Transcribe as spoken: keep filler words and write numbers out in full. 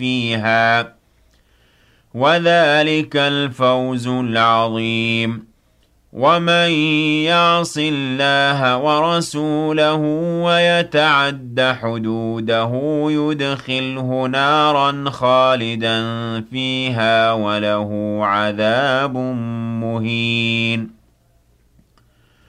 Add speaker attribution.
Speaker 1: فيها وذلك الفوز العظيم. ومن يعص الله ورسوله ويتعد حدوده يدخله نارا خالدا فيها وله عذاب مهين.